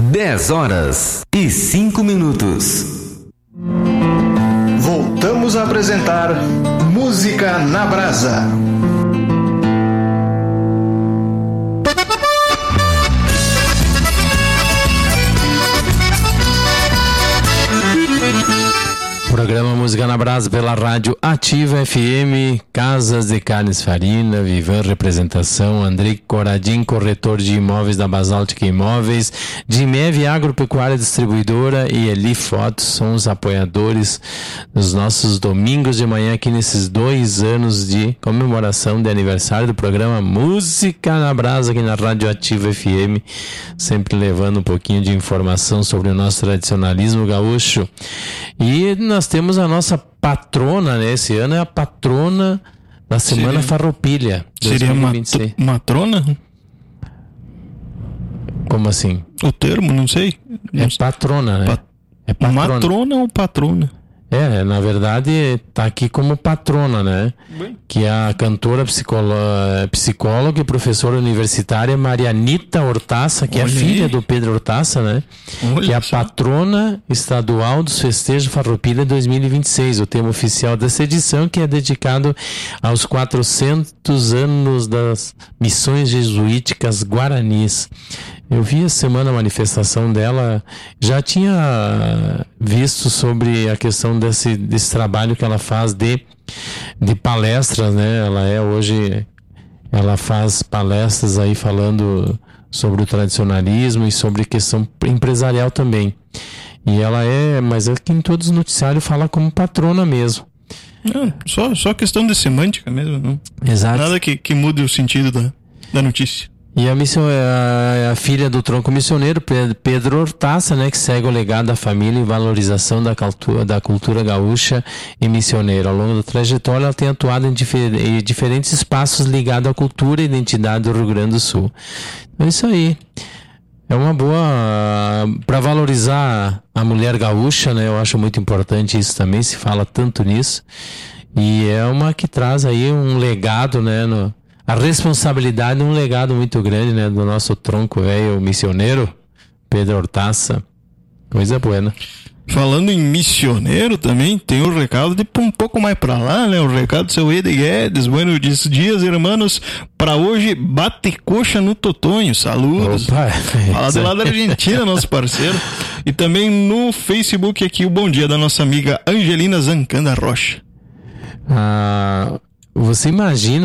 10h05. Voltamos a apresentar Música na Brasa. Programa Música na Brasa pela Rádio Ativa FM, Casas de Carnes Farina, Vivan Representação, Andrei Coradim, corretor de imóveis da Basáltica Imóveis, Dimev Agropecuária Distribuidora e Eli Fotos são os apoiadores dos nossos domingos de manhã aqui nesses 2 anos de comemoração de aniversário do programa Música na Brasa aqui na Rádio Ativa FM, sempre levando um pouquinho de informação sobre o nosso tradicionalismo gaúcho. E nós temos a nossa patrona, né? Esse ano é a patrona da Semana Farroupilha 2026. Seria matrona? Como assim? O termo, não sei. É patrona, né? É patrona. Matrona ou patrona? Na verdade, tá aqui como patrona, né? Bem. Que é a cantora, psicóloga e professora universitária Marianita Hortaça, que é filha do Pedro Hortaça, né? Que é a patrona estadual dos festejos Farroupilha 2026. O tema oficial dessa edição, que é dedicado aos 400 anos das missões jesuíticas guaranis. Eu vi essa semana a manifestação dela, já tinha visto sobre a questão desse trabalho que ela faz de palestras, né? Ela faz palestras aí falando sobre o tradicionalismo e sobre questão empresarial também. E mas aqui em todos os noticiários fala como patrona mesmo. Não, só questão de semântica mesmo, não? Exato. Nada que mude o sentido da notícia. E a filha do tronco missioneiro, Pedro Hortaça, né, que segue o legado da família e valorização da cultura gaúcha e missioneira. Ao longo da trajetória, ela tem atuado em diferentes espaços ligados à cultura e identidade do Rio Grande do Sul. Então, isso aí. É uma boa para valorizar a mulher gaúcha, né? Eu acho muito importante isso também, se fala tanto nisso. E é uma que traz aí um legado, né, a responsabilidade é um legado muito grande, né, do nosso tronco velho missioneiro, Pedro Hortaça. Coisa boa, né? Falando em missioneiro também, tem um recado de um pouco mais pra lá, né? O recado do seu Eder Guedes. Buenos dias, irmãos. Pra hoje, bate coxa no Totonho. Saludos. Opa, fala do lado da Argentina, nosso parceiro. E também no Facebook aqui o bom dia da nossa amiga Angelina Zancanda Rocha. Você imagina